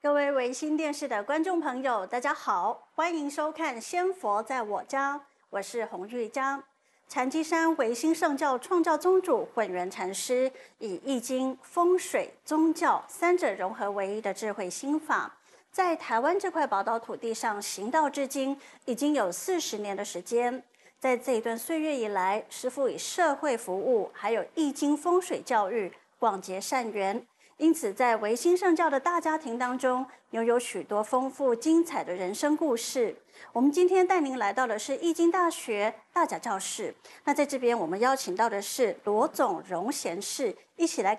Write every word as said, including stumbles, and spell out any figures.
各位维新电视的观众朋友，大家好，欢迎收看《仙佛在我家》，我是洪玉佳。禅机山维新圣教创教宗主混元禅师，以易经、风水、宗教三者融合为一的智慧心法，在台湾这块宝岛土地上行道至今，已经有四十年的时间。在这一段岁月以来，师父以社会服务，还有易经风水教育，广结善缘。因此，在维新圣教的大家庭当中，拥有许多丰富精彩的人生故事。我们今天带您来到的是易经大学大甲教室。那在这边，我们邀请到的是罗总荣贤士，一起来